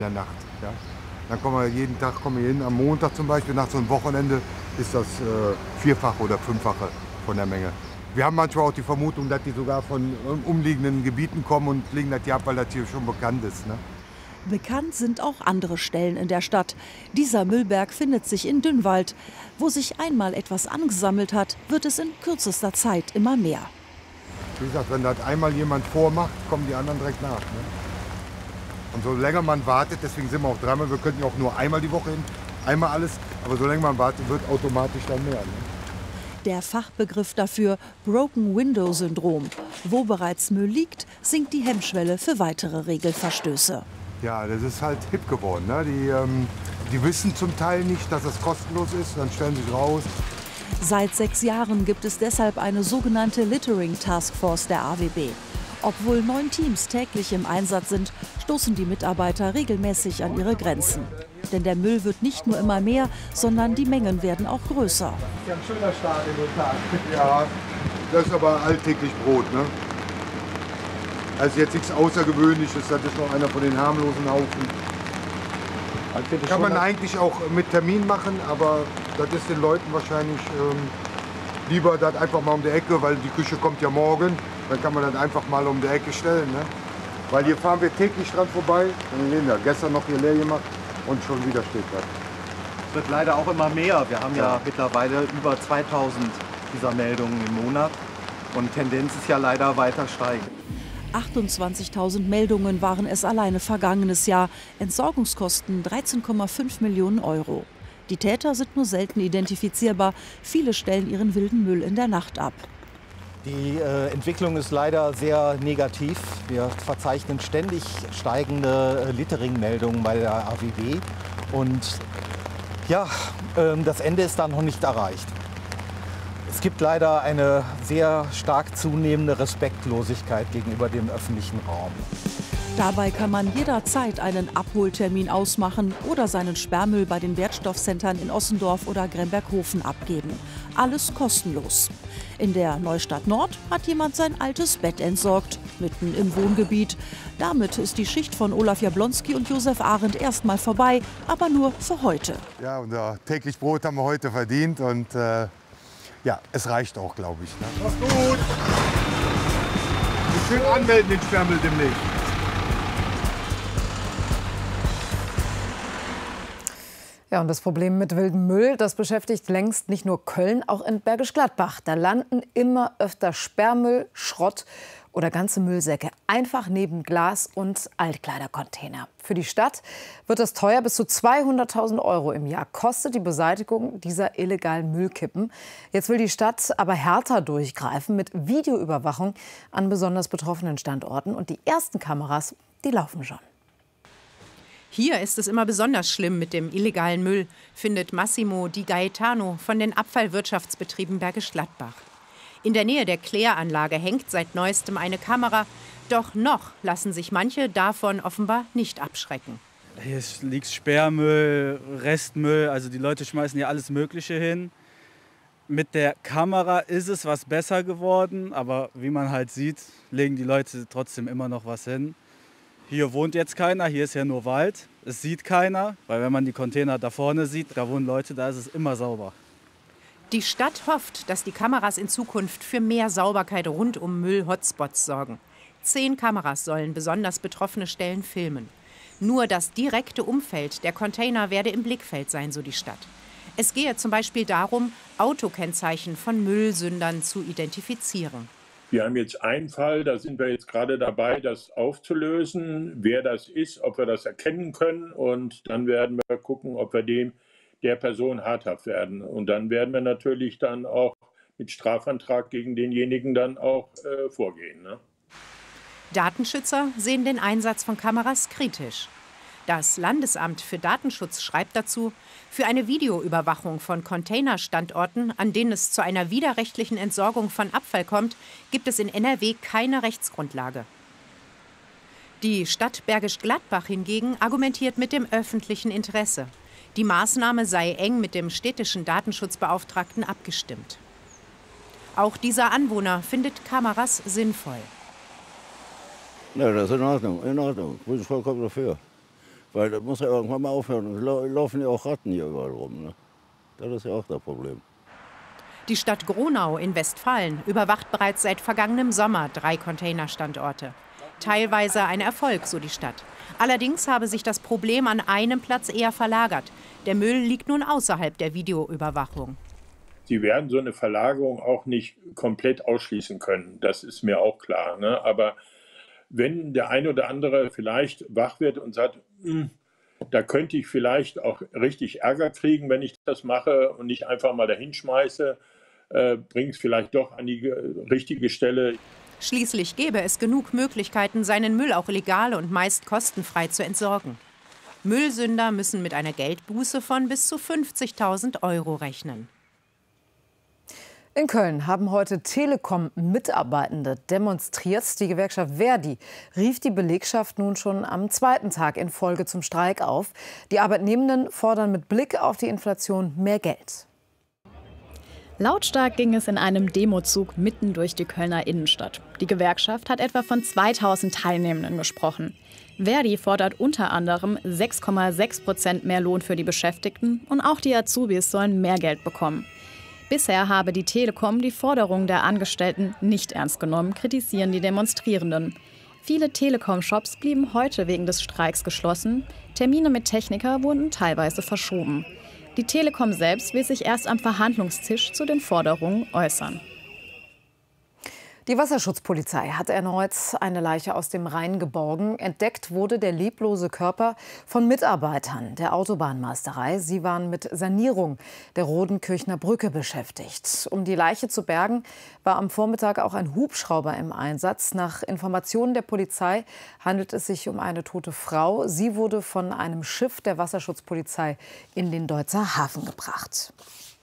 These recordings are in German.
der Nacht. Ja. Dann kommen wir jeden Tag hin. Am Montag zum Beispiel, nach so einem Wochenende, ist das vierfache oder fünffache von der Menge. Wir haben manchmal auch die Vermutung, dass die sogar von umliegenden Gebieten kommen und legen das hier ab, weil das hier schon bekannt ist. Ne? Bekannt sind auch andere Stellen in der Stadt. Dieser Müllberg findet sich in Dünnwald. Wo sich einmal etwas angesammelt hat, wird es in kürzester Zeit immer mehr. Wie gesagt, wenn das einmal jemand vormacht, kommen die anderen direkt nach. Ne? Und so länger man wartet, deswegen sind wir auch dreimal, wir könnten ja auch nur einmal die Woche hin, einmal alles, aber so länger man wartet, wird automatisch dann mehr. Ne? Der Fachbegriff dafür Broken Window Syndrom. Wo bereits Müll liegt, sinkt die Hemmschwelle für weitere Regelverstöße. Ja, das ist halt hip geworden. Ne? Die wissen zum Teil nicht, dass es kostenlos ist, dann stellen sie sich raus. Seit 6 Jahren gibt es deshalb eine sogenannte Littering Taskforce der AWB. Obwohl 9 Teams täglich im Einsatz sind, stoßen die Mitarbeiter regelmäßig an ihre Grenzen. Denn der Müll wird nicht nur immer mehr, sondern die Mengen werden auch größer. Das ist ja ein schöner Start in den Tag. Ja, das ist aber alltäglich Brot. Ne? Also jetzt nichts Außergewöhnliches, das ist noch einer von den harmlosen Haufen. Kann man eigentlich auch mit Termin machen, aber das ist den Leuten wahrscheinlich lieber das einfach mal um die Ecke, weil die Küche kommt ja morgen. Dann kann man das einfach mal um die Ecke stellen. Ne? Weil hier fahren wir täglich dran vorbei. Und wir sehen ja, gestern noch hier leer gemacht und schon wieder steht das. Es wird leider auch immer mehr. Wir haben ja mittlerweile über 2000 dieser Meldungen im Monat. Und Tendenz ist ja leider weiter steigend. 28.000 Meldungen waren es alleine vergangenes Jahr. Entsorgungskosten 13,5 Millionen Euro. Die Täter sind nur selten identifizierbar. Viele stellen ihren wilden Müll in der Nacht ab. Die Entwicklung ist leider sehr negativ. Wir verzeichnen ständig steigende Littering-Meldungen bei der AWB. Und ja, das Ende ist da noch nicht erreicht. Es gibt leider eine sehr stark zunehmende Respektlosigkeit gegenüber dem öffentlichen Raum. Dabei kann man jederzeit einen Abholtermin ausmachen oder seinen Sperrmüll bei den Wertstoffcentern in Ossendorf oder Gremberghofen abgeben. Alles kostenlos. In der Neustadt Nord hat jemand sein altes Bett entsorgt, mitten im Wohngebiet. Damit ist die Schicht von Olaf Jablonski und Josef Arendt erstmal vorbei, aber nur für heute. Ja, unser täglich Brot haben wir heute verdient und ja, es reicht auch, glaube ich. Ne? Mach's gut! Schön anmelden den Sperrmüll demnächst. Ja, und das Problem mit wildem Müll, das beschäftigt längst nicht nur Köln, auch in Bergisch Gladbach. Da landen immer öfter Sperrmüll, Schrott oder ganze Müllsäcke einfach neben Glas- und Altkleidercontainer. Für die Stadt wird das teuer. Bis zu 200.000 Euro im Jahr kostet die Beseitigung dieser illegalen Müllkippen. Jetzt will die Stadt aber härter durchgreifen mit Videoüberwachung an besonders betroffenen Standorten. Und die ersten Kameras, die laufen schon. Hier ist es immer besonders schlimm mit dem illegalen Müll, findet Massimo Di Gaetano von den Abfallwirtschaftsbetrieben Bergisch Gladbach. In der Nähe der Kläranlage hängt seit neuestem eine Kamera. Doch noch lassen sich manche davon offenbar nicht abschrecken. Hier liegt Sperrmüll, Restmüll, also die Leute schmeißen hier alles Mögliche hin. Mit der Kamera ist es was besser geworden, aber wie man halt sieht, legen die Leute trotzdem immer noch was hin. Hier wohnt jetzt keiner, hier ist ja nur Wald. Es sieht keiner, weil wenn man die Container da vorne sieht, da wohnen Leute, da ist es immer sauber. Die Stadt hofft, dass die Kameras in Zukunft für mehr Sauberkeit rund um Müll-Hotspots sorgen. 10 Kameras sollen besonders betroffene Stellen filmen. Nur das direkte Umfeld der Container werde im Blickfeld sein, so die Stadt. Es gehe zum Beispiel darum, Autokennzeichen von Müllsündern zu identifizieren. Wir haben jetzt einen Fall, da sind wir jetzt gerade dabei, das aufzulösen, wer das ist, ob wir das erkennen können. Und dann werden wir gucken, ob wir der Person harthaft werden. Und dann werden wir natürlich dann auch mit Strafantrag gegen denjenigen dann auch vorgehen. Ne? Datenschützer sehen den Einsatz von Kameras kritisch. Das Landesamt für Datenschutz schreibt dazu, für eine Videoüberwachung von Containerstandorten, an denen es zu einer widerrechtlichen Entsorgung von Abfall kommt, gibt es in NRW keine Rechtsgrundlage. Die Stadt Bergisch Gladbach hingegen argumentiert mit dem öffentlichen Interesse. Die Maßnahme sei eng mit dem städtischen Datenschutzbeauftragten abgestimmt. Auch dieser Anwohner findet Kameras sinnvoll. Ja, das ist in Ordnung, in Ordnung. Bin ich vollkommen dafür. Weil das muss ja irgendwann mal aufhören. Es laufen ja auch Ratten hier überall rum. Ne? Das ist ja auch das Problem. Die Stadt Gronau in Westfalen überwacht bereits seit vergangenem Sommer 3 Containerstandorte. Teilweise ein Erfolg, so die Stadt. Allerdings habe sich das Problem an einem Platz eher verlagert. Der Müll liegt nun außerhalb der Videoüberwachung. Sie werden so eine Verlagerung auch nicht komplett ausschließen können. Das ist mir auch klar. Ne? Aber wenn der eine oder andere vielleicht wach wird und sagt, da könnte ich vielleicht auch richtig Ärger kriegen, wenn ich das mache und nicht einfach mal dahin schmeiße, bringe es vielleicht doch an die richtige Stelle. Schließlich gäbe es genug Möglichkeiten, seinen Müll auch legal und meist kostenfrei zu entsorgen. Müllsünder müssen mit einer Geldbuße von bis zu 50.000 € rechnen. In Köln haben heute Telekom-Mitarbeitende demonstriert. Die Gewerkschaft Verdi rief die Belegschaft nun schon am 2. Tag in Folge zum Streik auf. Die Arbeitnehmenden fordern mit Blick auf die Inflation mehr Geld. Lautstark ging es in einem Demozug mitten durch die Kölner Innenstadt. Die Gewerkschaft hat etwa von 2000 Teilnehmenden gesprochen. Verdi fordert unter anderem 6,6% mehr Lohn für die Beschäftigten und auch die Azubis sollen mehr Geld bekommen. Bisher habe die Telekom die Forderungen der Angestellten nicht ernst genommen, kritisieren die Demonstrierenden. Viele Telekom-Shops blieben heute wegen des Streiks geschlossen. Termine mit Techniker wurden teilweise verschoben. Die Telekom selbst will sich erst am Verhandlungstisch zu den Forderungen äußern. Die Wasserschutzpolizei hat erneut eine Leiche aus dem Rhein geborgen. Entdeckt wurde der leblose Körper von Mitarbeitern der Autobahnmeisterei. Sie waren mit Sanierung der Rodenkirchner Brücke beschäftigt. Um die Leiche zu bergen, war am Vormittag auch ein Hubschrauber im Einsatz. Nach Informationen der Polizei handelt es sich um eine tote Frau. Sie wurde von einem Schiff der Wasserschutzpolizei in den Deutzer Hafen gebracht.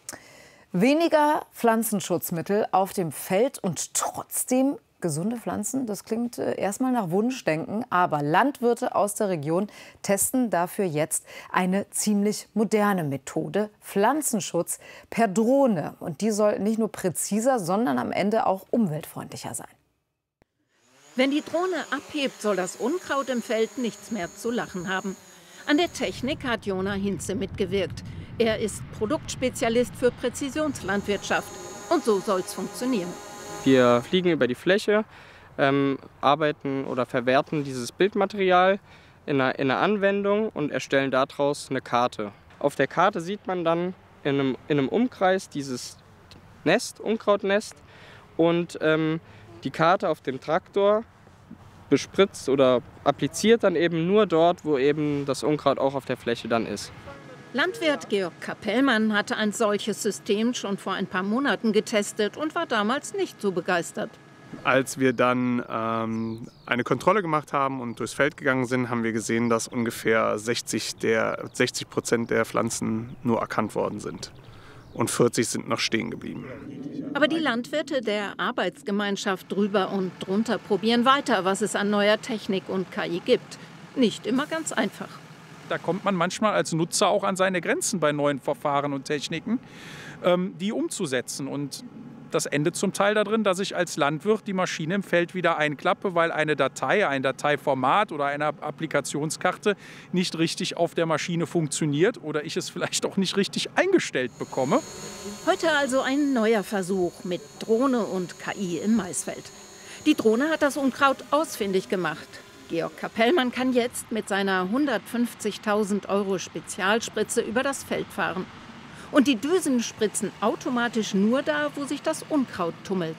Weniger Pflanzenschutzmittel auf dem Feld und trotzdem gesunde Pflanzen. Das klingt erstmal nach Wunschdenken, aber Landwirte aus der Region testen dafür jetzt eine ziemlich moderne Methode, Pflanzenschutz per Drohne. Und die soll nicht nur präziser, sondern am Ende auch umweltfreundlicher sein. Wenn die Drohne abhebt, soll das Unkraut im Feld nichts mehr zu lachen haben. An der Technik hat Jona Hinze mitgewirkt. Er ist Produktspezialist für Präzisionslandwirtschaft. Und so soll es funktionieren. Wir fliegen über die Fläche, arbeiten oder verwerten dieses Bildmaterial in einer Anwendung und erstellen daraus eine Karte. Auf der Karte sieht man dann in einem Umkreis dieses Nest, Unkrautnest, und die Karte auf dem Traktor bespritzt oder appliziert dann eben nur dort, wo eben das Unkraut auch auf der Fläche dann ist. Landwirt Georg Kapellmann hatte ein solches System schon vor ein paar Monaten getestet und war damals nicht so begeistert. Als wir dann eine Kontrolle gemacht haben und durchs Feld gegangen sind, haben wir gesehen, dass ungefähr 60% der Pflanzen nur erkannt worden sind. Und 40 sind noch stehen geblieben. Aber die Landwirte der Arbeitsgemeinschaft drüber und drunter probieren weiter, was es an neuer Technik und KI gibt. Nicht immer ganz einfach. Da kommt man manchmal als Nutzer auch an seine Grenzen bei neuen Verfahren und Techniken, die umzusetzen. Und das endet zum Teil darin, dass ich als Landwirt die Maschine im Feld wieder einklappe, weil eine Datei, ein Dateiformat oder eine Applikationskarte nicht richtig auf der Maschine funktioniert oder ich es vielleicht auch nicht richtig eingestellt bekomme. Heute also ein neuer Versuch mit Drohne und KI im Maisfeld. Die Drohne hat das Unkraut ausfindig gemacht. Georg Kapellmann kann jetzt mit seiner 150.000 € Spezialspritze über das Feld fahren. Und die Düsen spritzen automatisch nur da, wo sich das Unkraut tummelt.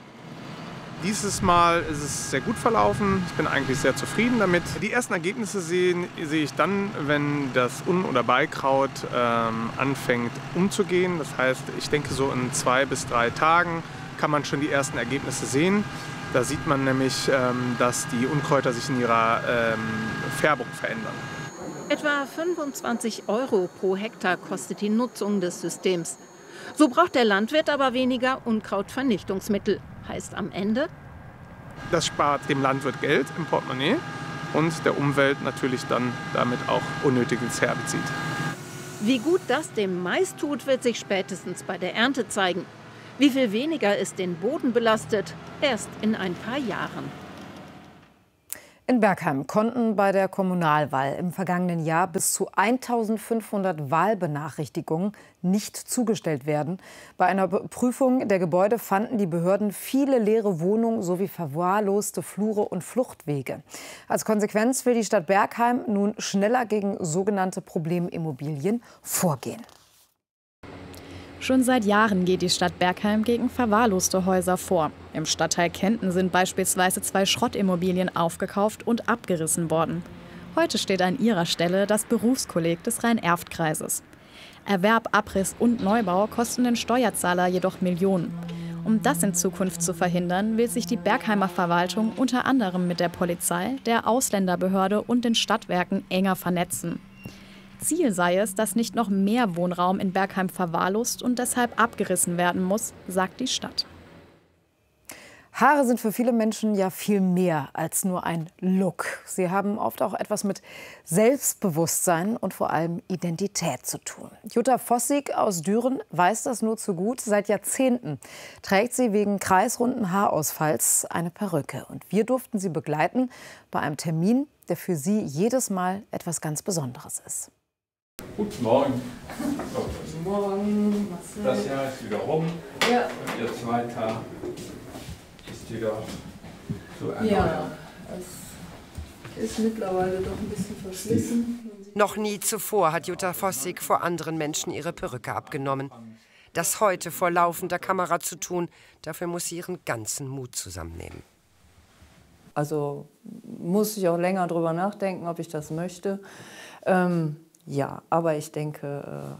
Dieses Mal ist es sehr gut verlaufen. Ich bin eigentlich sehr zufrieden damit. Die ersten Ergebnisse sehe ich dann, wenn das Un- oder Beikraut anfängt umzugehen. Das heißt, ich denke, so in 2 bis 3 Tagen kann man schon die ersten Ergebnisse sehen. Da sieht man nämlich, dass die Unkräuter sich in ihrer Färbung verändern. Etwa 25 € pro Hektar kostet die Nutzung des Systems. So braucht der Landwirt aber weniger Unkrautvernichtungsmittel. Heißt am Ende? Das spart dem Landwirt Geld im Portemonnaie und der Umwelt natürlich dann damit auch unnötiges Herbizid. Wie gut das dem Mais tut, wird sich spätestens bei der Ernte zeigen. Wie viel weniger es den Boden belastet, erst in ein paar Jahren. In Bergheim konnten bei der Kommunalwahl im vergangenen Jahr bis zu 1500 Wahlbenachrichtigungen nicht zugestellt werden. Bei einer Prüfung der Gebäude fanden die Behörden viele leere Wohnungen sowie verwahrloste Flure und Fluchtwege. Als Konsequenz will die Stadt Bergheim nun schneller gegen sogenannte Problemimmobilien vorgehen. Schon seit Jahren geht die Stadt Bergheim gegen verwahrloste Häuser vor. Im Stadtteil Kenten sind beispielsweise 2 Schrottimmobilien aufgekauft und abgerissen worden. Heute steht an ihrer Stelle das Berufskolleg des Rhein-Erft-Kreises. Erwerb, Abriss und Neubau kosten den Steuerzahler jedoch Millionen. Um das in Zukunft zu verhindern, will sich die Bergheimer Verwaltung unter anderem mit der Polizei, der Ausländerbehörde und den Stadtwerken enger vernetzen. Ziel sei es, dass nicht noch mehr Wohnraum in Bergheim verwahrlost und deshalb abgerissen werden muss, sagt die Stadt. Haare sind für viele Menschen ja viel mehr als nur ein Look. Sie haben oft auch etwas mit Selbstbewusstsein und vor allem Identität zu tun. Jutta Vossig aus Düren weiß das nur zu gut. Seit Jahrzehnten trägt sie wegen kreisrunden Haarausfalls eine Perücke. Und wir durften sie begleiten bei einem Termin, der für sie jedes Mal etwas ganz Besonderes ist. Guten Morgen. Guten Morgen. Das Jahr ist wieder rum. Ja. Und Ihr zweiter ist wieder so erneuert. Ja, es ist mittlerweile doch ein bisschen verschlissen. Noch nie zuvor hat Jutta Vossig vor anderen Menschen ihre Perücke abgenommen. Das heute vor laufender Kamera zu tun, dafür muss sie ihren ganzen Mut zusammennehmen. Also muss ich auch länger drüber nachdenken, ob ich das möchte. Ja, aber ich denke,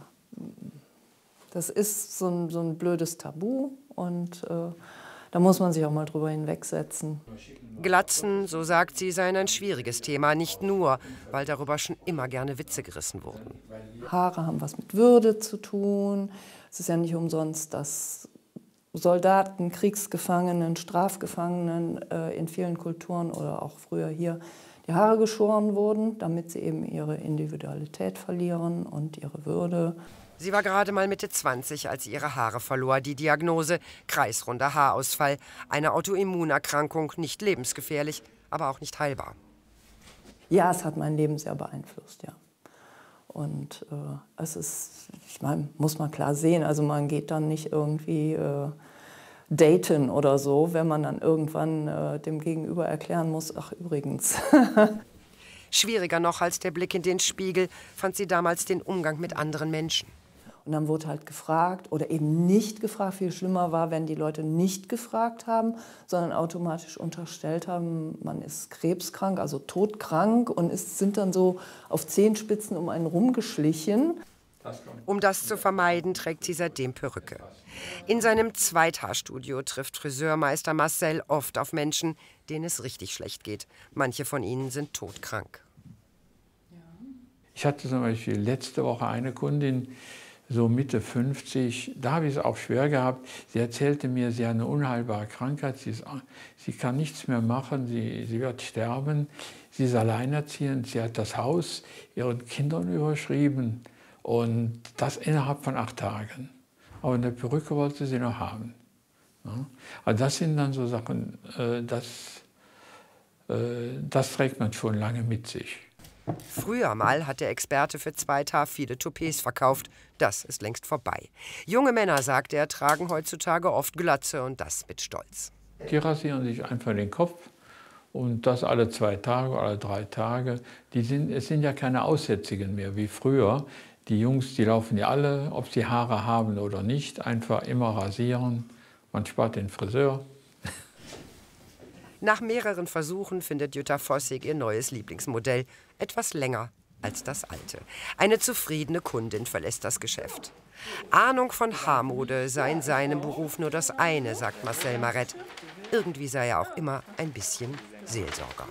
das ist so ein blödes Tabu und da muss man sich auch mal drüber hinwegsetzen. Glatzen, so sagt sie, seien ein schwieriges Thema, nicht nur, weil darüber schon immer gerne Witze gerissen wurden. Haare haben was mit Würde zu tun. Es ist ja nicht umsonst, dass Soldaten, Kriegsgefangenen, Strafgefangenen in vielen Kulturen oder auch früher hier die Haare geschoren wurden, damit sie eben ihre Individualität verlieren und ihre Würde. Sie war gerade mal Mitte 20, als sie ihre Haare verlor. Die Diagnose: kreisrunder Haarausfall. Eine Autoimmunerkrankung, nicht lebensgefährlich, aber auch nicht heilbar. Ja, es hat mein Leben sehr beeinflusst, ja. Und es ist, ich meine, muss man klar sehen, also man geht dann nicht irgendwie daten oder so, wenn man dann irgendwann dem Gegenüber erklären muss, ach übrigens. Schwieriger noch als der Blick in den Spiegel fand sie damals den Umgang mit anderen Menschen. Und dann wurde halt gefragt oder eben nicht gefragt. Viel schlimmer war, wenn die Leute nicht gefragt haben, sondern automatisch unterstellt haben, man ist krebskrank, also todkrank und sind dann so auf Zehenspitzen um einen rumgeschlichen. Um das zu vermeiden, trägt sie seitdem Perücke. In seinem Zweithaarstudio trifft Friseurmeister Marcel oft auf Menschen, denen es richtig schlecht geht. Manche von ihnen sind todkrank. Ich hatte zum Beispiel letzte Woche eine Kundin, so Mitte 50, da habe ich es auch schwer gehabt. Sie erzählte mir, sie hat eine unheilbare Krankheit, sie kann nichts mehr machen, sie wird sterben. Sie ist alleinerziehend, sie hat das Haus ihren Kindern überschrieben und das innerhalb von 8 Tagen. Aber eine Perücke wollte sie noch haben. Ja? Also das sind dann so Sachen, das trägt man schon lange mit sich. Früher mal hat der Experte für Zweithaar viele Toupets verkauft. Das ist längst vorbei. Junge Männer, sagt er, tragen heutzutage oft Glatze und das mit Stolz. Die rasieren sich einfach den Kopf und das alle 2 Tage, alle 3 Tage. Es sind ja keine Aussätzigen mehr wie früher. Die Jungs, die laufen ja alle, ob sie Haare haben oder nicht, einfach immer rasieren. Man spart den Friseur. Nach mehreren Versuchen findet Jutta Vossig ihr neues Lieblingsmodell. Etwas länger als das alte. Eine zufriedene Kundin verlässt das Geschäft. Ahnung von Haarmode sei in seinem Beruf nur das eine, sagt Marcel Maret. Irgendwie sei er auch immer ein bisschen Seelsorger.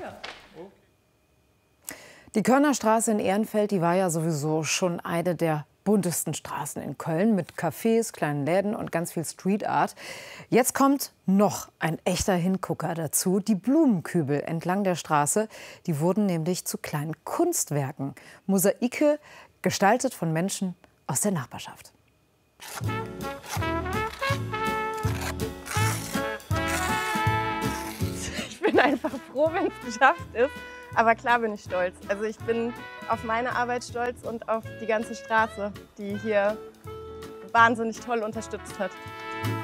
Die Körnerstraße in Ehrenfeld, die war ja sowieso schon eine der buntesten Straßen in Köln mit Cafés, kleinen Läden und ganz viel Street Art. Jetzt kommt noch ein echter Hingucker dazu. Die Blumenkübel entlang der Straße, die wurden nämlich zu kleinen Kunstwerken. Mosaike, gestaltet von Menschen aus der Nachbarschaft. Ich bin bin einfach froh, wenn es geschafft ist. Aber klar bin ich stolz. Also ich bin auf meine Arbeit stolz und auf die ganze Straße, die hier wahnsinnig toll unterstützt hat.